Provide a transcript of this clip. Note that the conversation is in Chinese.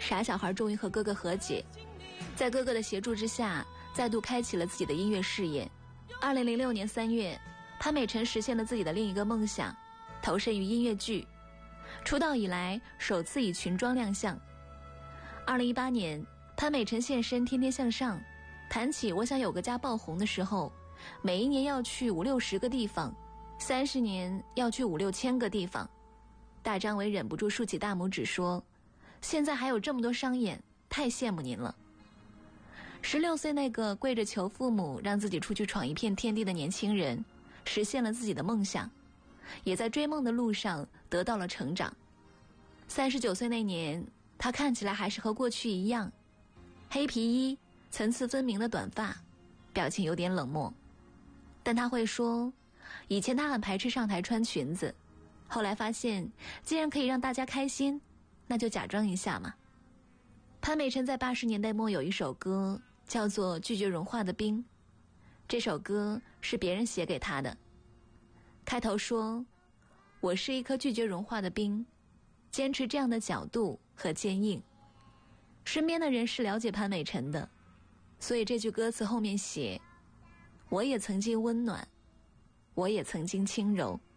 傻小孩终于和哥哥和解，在哥哥的协助之下，再度开启了自己的音乐事业。2006年3月，潘美辰实现了自己的另一个梦想，投身于音乐剧，出道以来首次以裙装亮相。2018年，潘美辰现身《天天向上》，谈起我想有个家爆红的时候，每一年要去50-60个地方，30年要去5-6千个地方。大张伟忍不住竖起大拇指说，现在还有这么多商演，太羡慕您了。16岁那个跪着求父母让自己出去闯一片天地的年轻人，实现了自己的梦想，也在追梦的路上得到了成长。39岁那年，他看起来还是和过去一样，黑皮衣，层次分明的短发，表情有点冷漠。但他会说，以前他很排斥上台穿裙子，后来发现既然可以让大家开心，那就假装一下嘛。潘美辰在80年代末有一首歌叫做《拒绝融化的冰》，这首歌是别人写给他的，开头说，我是一颗拒绝融化的冰，坚持这样的角度和坚硬。身边的人是了解潘美辰的，所以这句歌词后面写，我也曾经温暖，我也曾经轻柔。